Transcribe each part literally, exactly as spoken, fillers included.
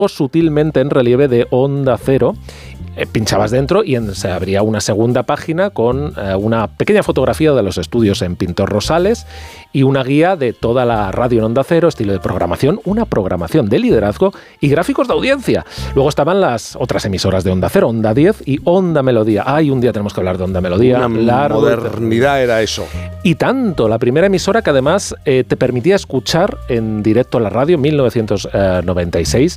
sutilmente en relieve de Onda Cero. Eh, pinchabas dentro y en, se abría una segunda página con eh, una pequeña fotografía de los estudios en Pintor Rosales y una guía de toda la radio en Onda Cero, estilo de programación, una programación de liderazgo y gráficos de audiencia. Luego estaban las otras emisoras de Onda Cero, Onda diez y Onda Melodía. Ay, un día tenemos que hablar de Onda Melodía. Una largo modernidad era eso. Y tanto, la primera emisora que además eh, te permitía escuchar en directo la radio en mil novecientos noventa y seis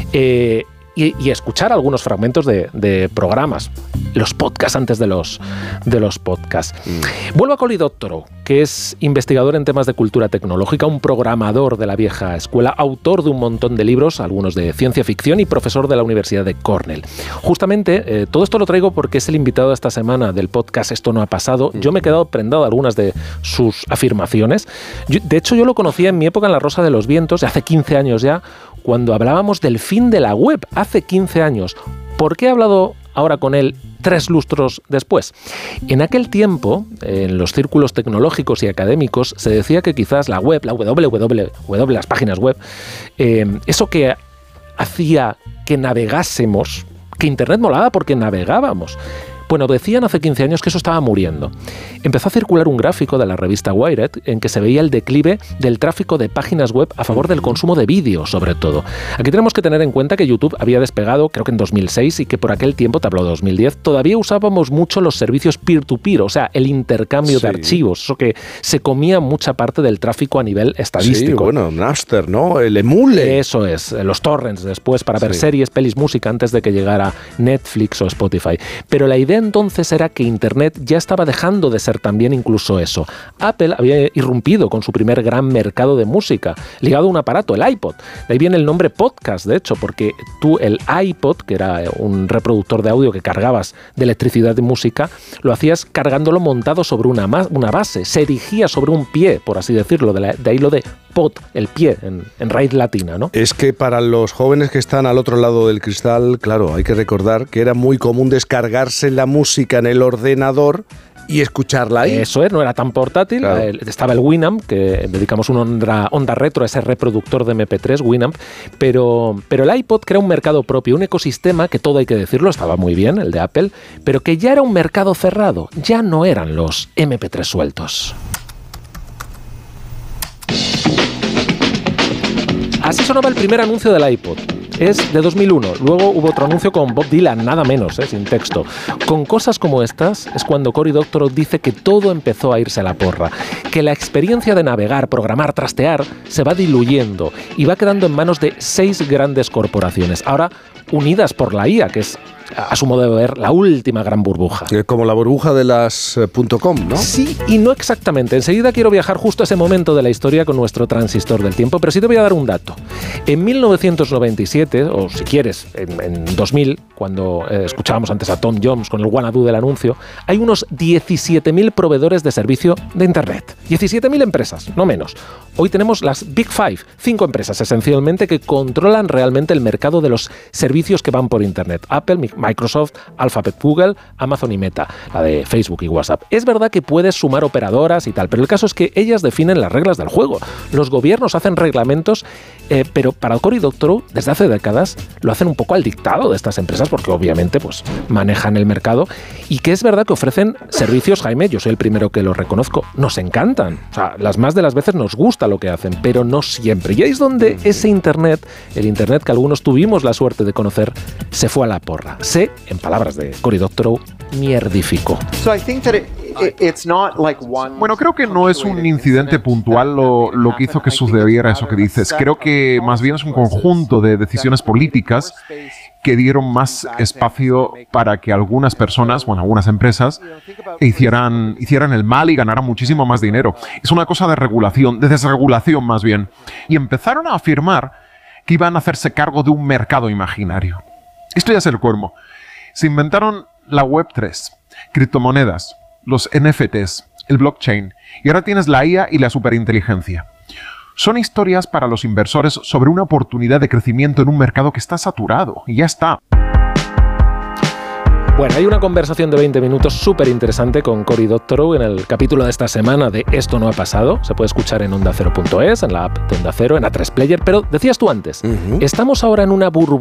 eh, Y, y escuchar algunos fragmentos de, de programas, los podcasts antes de los, de los podcasts. Mm. Vuelvo a Cory Doctorow, que es investigador en temas de cultura tecnológica, un programador de la vieja escuela, autor de un montón de libros, algunos de ciencia ficción y profesor de la Universidad de Cornell. Justamente, eh, todo esto lo traigo porque es el invitado de esta semana del podcast Esto no ha pasado. Mm. Yo me he quedado prendado de algunas de sus afirmaciones. Yo, de hecho, yo lo conocía en mi época en La Rosa de los Vientos, de hace quince años ya, cuando hablábamos del fin de la web, hace quince años. ¿Por qué he hablado ahora con él tres lustros después? En aquel tiempo, en los círculos tecnológicos y académicos, se decía que quizás la web, la doble u doble u doble u, las páginas web, eh, eso que hacía que navegásemos, que Internet molaba porque navegábamos. Bueno, decían hace quince años que eso estaba muriendo. Empezó a circular un gráfico de la revista Wired en que se veía el declive del tráfico de páginas web a favor del consumo de vídeo, sobre todo. Aquí tenemos que tener en cuenta que YouTube había despegado, creo que en dos mil seis, y que por aquel tiempo, te hablo de dos mil diez, todavía usábamos mucho los servicios peer-to-peer, o sea, el intercambio sí. de archivos, eso que se comía mucha parte del tráfico a nivel estadístico. Sí, bueno, Napster, ¿no? El emule. Eso es, los torrents después para ver sí. series, pelis, música, antes de que llegara Netflix o Spotify. Pero la idea entonces era que Internet ya estaba dejando de ser también incluso eso. Apple había irrumpido con su primer gran mercado de música, ligado a un aparato, el iPod. De ahí viene el nombre podcast, de hecho, porque tú el iPod, que era un reproductor de audio que cargabas de electricidad de música, lo hacías cargándolo montado sobre una, una base, se erigía sobre un pie, por así decirlo, de, la, de ahí lo de pod, el pie, en, en raíz latina, ¿no? Es que para los jóvenes que están al otro lado del cristal, claro, hay que recordar que era muy común descargarse la música en el ordenador y escucharla ahí. Eso es, no era tan portátil. Claro. Eh, estaba el Winamp, que dedicamos una onda, onda retro a ese reproductor de eme pe tres, Winamp, pero, pero el iPod crea un mercado propio, un ecosistema que, todo hay que decirlo, estaba muy bien, el de Apple, pero que ya era un mercado cerrado, ya no eran los eme pe tres sueltos. Así sonaba el primer anuncio del iPod. Es de dos mil uno. Luego hubo otro anuncio con Bob Dylan, nada menos, ¿eh? Sin texto. Con cosas como estas es cuando Cory Doctorow dice que todo empezó a irse a la porra, que la experiencia de navegar, programar, trastear se va diluyendo y va quedando en manos de seis grandes corporaciones, ahora unidas por la I A, que es, a su modo de ver, la última gran burbuja. Como la burbuja de las .com, ¿no? Sí, y no exactamente. Enseguida quiero viajar justo a ese momento de la historia con nuestro transistor del tiempo, pero sí te voy a dar un dato. En mil novecientos noventa y siete, o si quieres, en, en dos mil, cuando eh, escuchábamos antes a Tom Jones con el Wanna-Do del anuncio, hay unos diecisiete mil proveedores de servicio de Internet. diecisiete mil empresas, no menos. Hoy tenemos las Big Five, cinco empresas esencialmente que controlan realmente el mercado de los servicios que van por Internet. Apple, Microsoft, Alphabet, Google, Amazon y Meta, la de Facebook y WhatsApp. Es verdad que puedes sumar operadoras y tal, pero el caso es que ellas definen las reglas del juego. Los gobiernos hacen reglamentos, eh, pero para Cory Doctorow, desde hace décadas, lo hacen un poco al dictado de estas empresas, porque obviamente pues, manejan el mercado, y que es verdad que ofrecen servicios, Jaime, yo soy el primero que lo reconozco, nos encantan. O sea, las más de las veces nos gusta lo que hacen, pero no siempre. Y ahí es donde ese Internet, el Internet que algunos tuvimos la suerte de conocer, se fue a la porra. Se, en palabras de Cory Doctorow, mierdificó. Bueno, creo que no es un incidente puntual lo, lo que hizo que sucediera eso que dices. Creo que más bien es un conjunto de decisiones políticas que dieron más espacio para que algunas personas, bueno, algunas empresas, hicieran, hicieran el mal y ganaran muchísimo más dinero. Es una cosa de regulación, de desregulación más bien. Y empezaron a afirmar que iban a hacerse cargo de un mercado imaginario. Esto ya es el colmo. Se inventaron la web tres, criptomonedas, los ene efe tes, el blockchain, y ahora tienes la i a y la superinteligencia. Son historias para los inversores sobre una oportunidad de crecimiento en un mercado que está saturado, y ya está. Bueno, hay una conversación de veinte minutos súper interesante con Cory Doctorow en el capítulo de esta semana de Esto no ha pasado. Se puede escuchar en onda cero punto es, en la app de Onda Cero, en A tres Player. Pero decías tú antes, uh-huh. estamos ahora en una burbuja